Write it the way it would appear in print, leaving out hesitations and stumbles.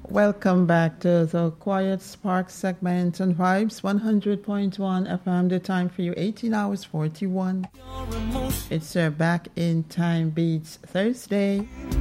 Welcome back to the Quiet Spark segment on Vibes 100.1 FM. The time for you 18 hours 41. It's Back in Time Beats Thursday.